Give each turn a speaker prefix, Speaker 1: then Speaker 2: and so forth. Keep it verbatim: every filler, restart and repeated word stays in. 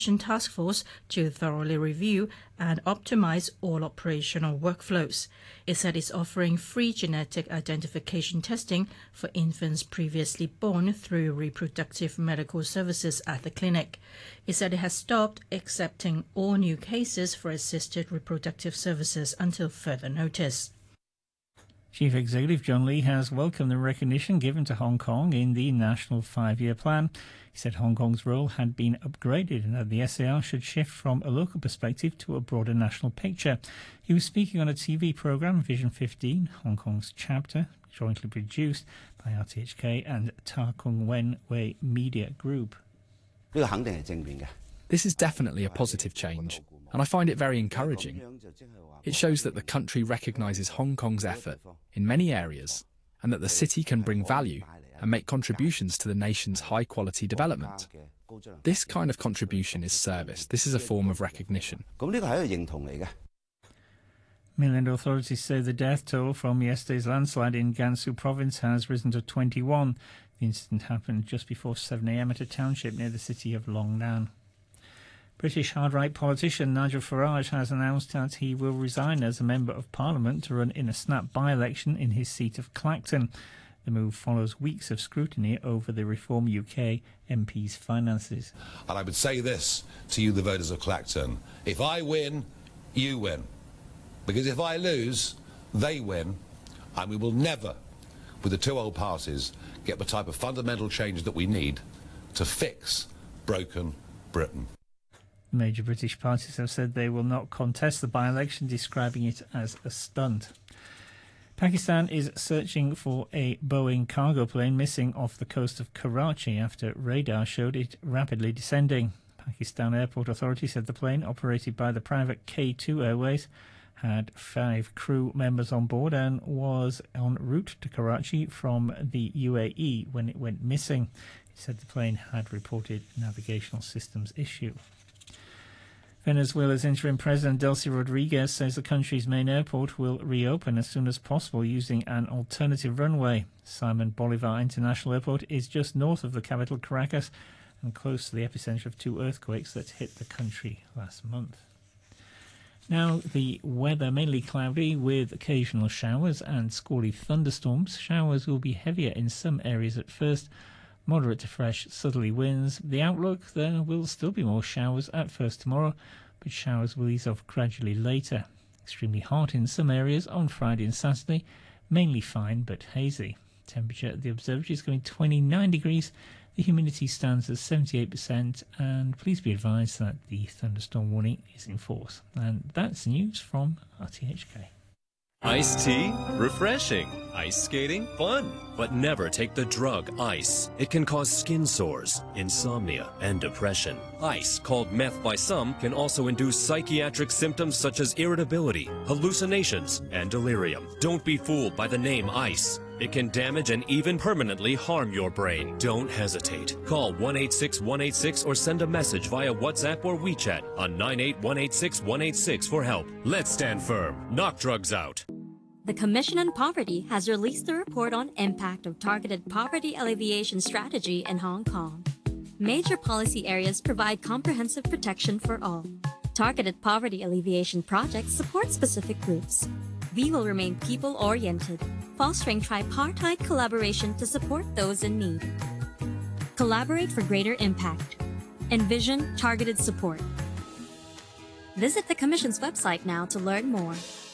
Speaker 1: task force to thoroughly review and optimize all operational workflows. It said it's offering free genetic identification testing for infants previously born through reproductive medical services at the clinic. It said it has stopped accepting all new cases for assisted reproductive services until further notice.
Speaker 2: Chief Executive John Lee has welcomed the recognition given to Hong Kong in the National Five-Year Plan. He said Hong Kong's role had been upgraded and that the S A R should shift from a local perspective to a broader national picture. He was speaking on a T V programme, Vision fifteen, Hong Kong's chapter, jointly produced by R T H K and Ta Kung Wen Wei Media Group.
Speaker 3: This is definitely a positive change, and I find it very encouraging. It shows that the country recognises Hong Kong's effort in many areas and that the city can bring value and make contributions to the nation's high-quality development. This kind of contribution is service. This is a form of recognition.
Speaker 2: Mainland authorities say the death toll from yesterday's landslide in Gansu province has risen to twenty-one. The incident happened just before seven a m at a township near the city of Long Nan. British hard-right politician Nigel Farage has announced that he will resign as a Member of Parliament to run in a snap by-election in his seat of Clacton. The move follows weeks of scrutiny over the Reform U K M P's finances.
Speaker 4: And I would say this to you, the voters of Clacton: if I win, you win. Because if I lose, they win. And we will never, with the two old parties, get the type of fundamental change that we need to fix broken Britain.
Speaker 2: Major British parties have said they will not contest the by-election, describing it as a stunt. Pakistan is searching for a Boeing cargo plane missing off the coast of Karachi after radar showed it rapidly descending. Pakistan Airport Authority said the plane, operated by the private K two Airways, had five crew members on board and was en route to Karachi from the U A E when it went missing. It said the plane had reported navigational systems issue. Venezuela's interim president Delcy Rodriguez says the country's main airport will reopen as soon as possible using an alternative runway. Simon Bolivar International Airport is just north of the capital Caracas and close to the epicenter of two earthquakes that hit the country last month. Now the weather, mainly cloudy with occasional showers and squally thunderstorms. Showers will be heavier in some areas at first. Moderate to fresh southerly winds. The outlook, there will still be more showers at first tomorrow, but showers will ease off gradually later. Extremely hot in some areas on Friday and Saturday, mainly fine but hazy. Temperature at the observatory is going twenty-nine degrees. The humidity stands at seventy-eight percent, and please be advised that the thunderstorm warning is in force. And that's news from R T H K.
Speaker 5: Iced tea? Refreshing. Ice skating? Fun. But never take the drug ice. It can cause skin sores, insomnia, and depression. Ice, called meth by some, can also induce psychiatric symptoms such as irritability, hallucinations, and delirium. Don't be fooled by the name ice. It can damage and even permanently harm your brain. Don't hesitate. Call one eight six one eight six or send a message via WhatsApp or WeChat on nine eight one eight six one eight six for help. Let's stand firm. Knock drugs out.
Speaker 6: The Commission on Poverty has released a report on impact of targeted poverty alleviation strategy in Hong Kong. Major policy areas provide comprehensive protection for all. Targeted poverty alleviation projects support specific groups. We will remain people-oriented, fostering tripartite collaboration to support those in need. Collaborate for greater impact. Envision targeted support. Visit the Commission's website now to learn more.